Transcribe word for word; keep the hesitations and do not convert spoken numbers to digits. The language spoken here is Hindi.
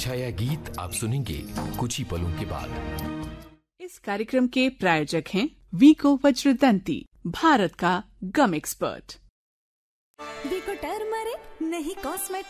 छाया गीत आप सुनेंगे कुछ ही पलों के बाद। इस कार्यक्रम के प्रायोजक हैं वीको वज्रदंती, भारत का गम एक्सपर्ट। वीको टर्मरिक नहीं कॉस्मेटिक